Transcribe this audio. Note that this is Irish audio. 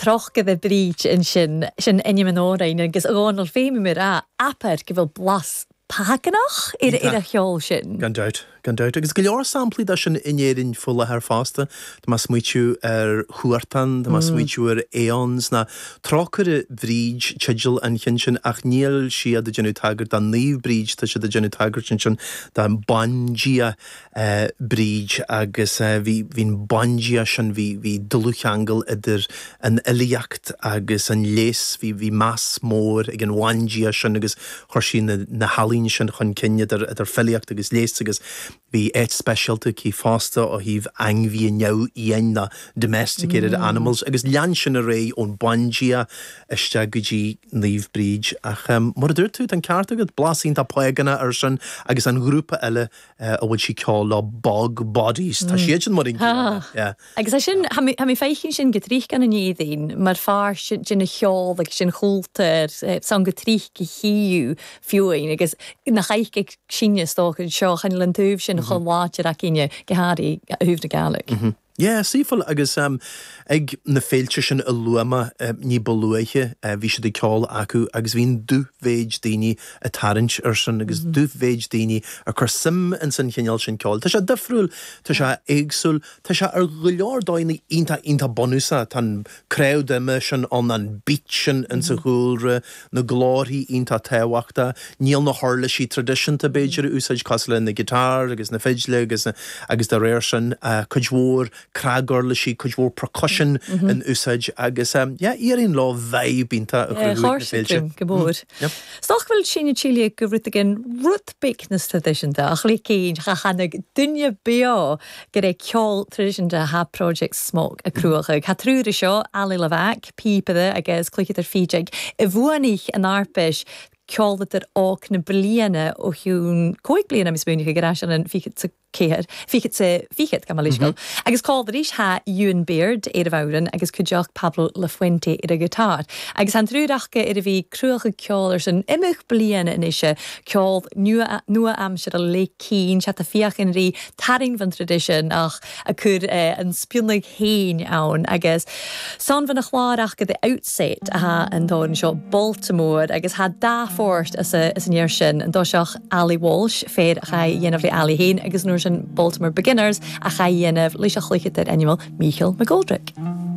trochgad a bríd in sin innim an órain agus gáinal féimi mir apar go bhfuil blas paganach ar a cheol sin. Gan doubt. Agus go leor samplaí da sin inéirin fulla ar fásta, Tá mas muitiú ar chuartan, Tá mas muitiú ar éons na trochar a bríd tsigil an chin sin ach níl siad a genú tagart dan níomh bríd tá siad a genú tagart sin da bangia bríd agus hín bangia sin hí dulúcheangal idir an iliacht agus an lés hí más mór ag an wangia sin agus chuirsí na halín sin chun cinne idir filiacht agus lés agus hí éit specialta cí fásta ó híh angmhí neu íon na domesticated animals agus lean sin a ré ón bangia iste go dtí níomh bríd ach mar a dúir tú an ceart agad blasín tá poiganna ar sin agus an grúpa eile a bhfuil si ceáil le bog bodies tá siad sin mar agus sin ha mí féicinn sin go trích gan na nídaín mar fear sin na cheol agus sin chúltar san go trích go hiú fiúin agus na chaich sinne stócha seo chan len túh sin chun láitir a cinne gohaí a thuh na gaach. sífol agus ag na féilte sin a luama ní bolúiche bhí si de ceáil acu agus bhín dúhhéid daoine a tarint ar sin agus dúhhéid daoine a chur sim in san cheal sin ceáil. Tá sé difriúil, tá sé éagsúil, tá sé ar go leor dáinna ínta bonúsa tan creudime sin an an beat sin in sa gúilre na glóirí ínta téhachta, níl na hála sí tradiisianta beidir úsáid cosla na gitar agus na fiddle agus de réir sin chuidhór cragor le sí chuidhór percussion in úsáid agus íarín lá bheith bínta a chuirsim go bór. Stoch bhfuil sinna Chile go rutagin rutbic na tradiisianta ach lí cín chachanig dunne beo gur é ceol tradiisianta ha project smog a cruacha. Cha trúra seo alí le bhaic, pípada agus cluiche ar fídeag i bhuainich an arpis ceolad ar ách na bliana ó hiún cóig bliana mis múnig a garás an fichid sa céir, fichid gan malísgal. Agus cáil rís ha Ewan Beard ar a bhauran agus cuideach Pablo Lafuente ar a gitár. Agus an trúracha ar a bhí cruacha ceol ar san imich bliana in isise ceol nua amsir a le cín se a fiach in rí taring van tradition ach a cur an spiúnlaigh héin ann agus san van a chláirach go the outset a ha an dáin seo Baltimore agus ha forst as an year sin and doshach Ali Walsh fér a chai dhéanamh le Ali Hain agus nuair sin Baltimore Beginners a chai dhéanamh leis a chluiche annual Michael McGoldrick.